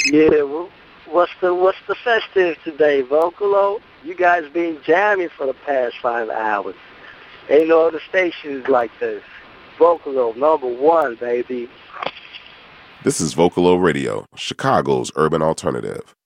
Yeah, what's the festive today, Vocalo? You guys been jamming for the past 5 hours. Ain't no other stations like this. Vocalo, #1, baby. This is Vocalo Radio, Chicago's urban alternative.